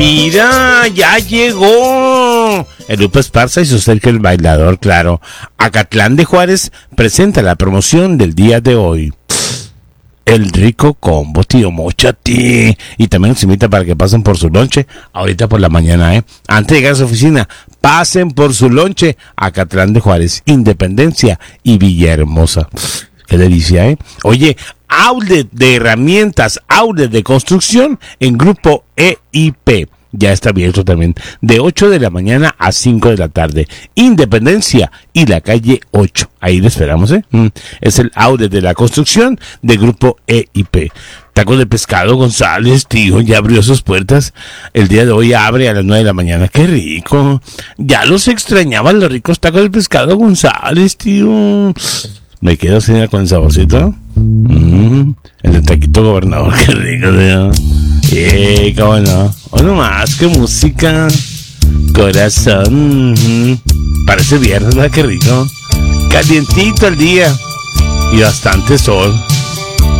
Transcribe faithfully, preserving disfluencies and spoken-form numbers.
Mira, ya llegó el Lupe Esparza y su Sergio el Bailador, claro. Acatlán de Juárez presenta la promoción del día de hoy. El rico combo, tío, mochate. Y también nos invita para que pasen por su lonche ahorita por la mañana, ¿eh? Antes de llegar a su oficina, pasen por su lonche a Acatlán de Juárez, Independencia y Villahermosa. Qué delicia, ¿eh? Oye, outlet de herramientas, outlet de construcción en Grupo E I P. Ya está abierto también, de ocho de la mañana a cinco de la tarde. Independencia y la calle ocho. Ahí le esperamos, ¿eh? Mm. Es el outlet de la construcción de Grupo E I P. Tacos de Pescado González, tío, ya abrió sus puertas. El día de hoy abre a las nueve de la mañana. ¡Qué rico! Ya los extrañaban los ricos tacos de Pescado González, tío. Me quedo así con el saborcito. Mm, el de taquito gobernador, qué rico, tío. Eh, cómo no. O no más, qué música. Corazón. Mm, parece viernes, ¿verdad? Qué rico. Calientito el día. Y bastante sol.